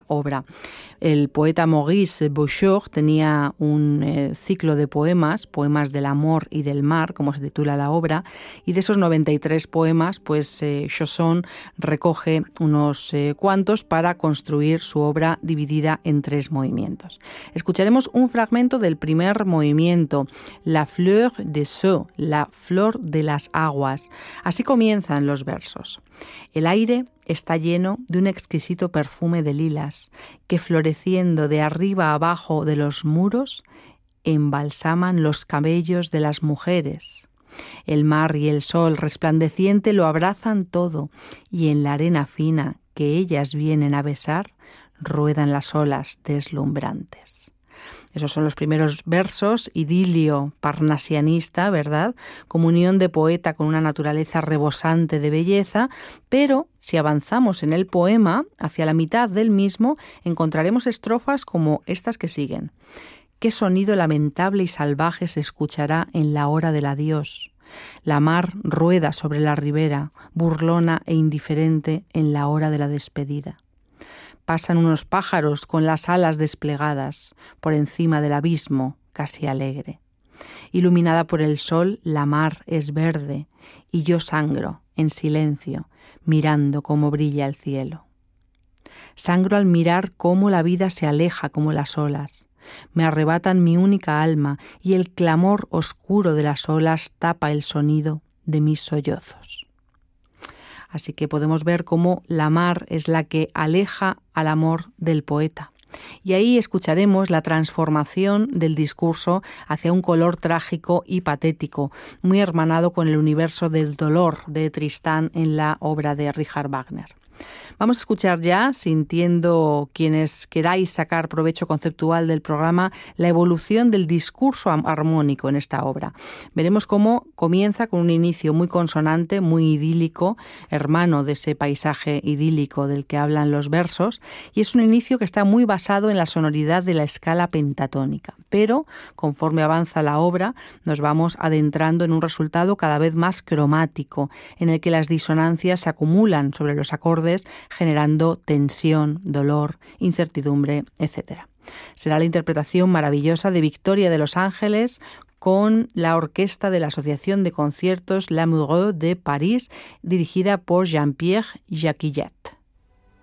obra. El poeta Maurice Bouchard tenía un ciclo de poemas del amor y del mar, como se titula la obra, y de esos 93 poemas, pues Chausson recoge unos cuantos para construir su obra dividida en 3 movimientos. Escucharemos un fragmento del primer movimiento, La fleur des eaux, la flor de las aguas. Así comienzan los versos. El aire está lleno de un exquisito perfume de lilas que, floreciendo de arriba a abajo de los muros, embalsaman los cabellos de las mujeres. El mar y el sol resplandeciente lo abrazan todo, y en la arena fina que ellas vienen a besar, ruedan las olas deslumbrantes. Esos son los primeros versos, idilio parnasianista, ¿verdad? Comunión de poeta con una naturaleza rebosante de belleza, pero si avanzamos en el poema, hacia la mitad del mismo, encontraremos estrofas como estas que siguen. ¿Qué sonido lamentable y salvaje se escuchará en la hora del adiós? La mar rueda sobre la ribera, burlona e indiferente en la hora de la despedida. Pasan unos pájaros con las alas desplegadas por encima del abismo, casi alegre. Iluminada por el sol, la mar es verde y yo sangro en silencio, mirando cómo brilla el cielo. Sangro al mirar cómo la vida se aleja como las olas. Me arrebatan mi única alma y el clamor oscuro de las olas tapa el sonido de mis sollozos. Así que podemos ver cómo la mar es la que aleja al amor del poeta. Y ahí escucharemos la transformación del discurso hacia un color trágico y patético, muy hermanado con el universo del dolor de Tristán en la obra de Richard Wagner. Vamos a escuchar ya, sintiendo quienes queráis sacar provecho conceptual del programa, la evolución del discurso armónico en esta obra. Veremos cómo comienza con un inicio muy consonante, muy idílico, hermano de ese paisaje idílico del que hablan los versos, y es un inicio que está muy basado en la sonoridad de la escala pentatónica. Pero, conforme avanza la obra, nos vamos adentrando en un resultado cada vez más cromático, en el que las disonancias se acumulan sobre los acordes, generando tensión, dolor, incertidumbre, etc. Será la interpretación maravillosa de Victoria de Los Ángeles con la orquesta de la Asociación de Conciertos Lamoureux de París, dirigida por Jean-Pierre Jacquillet.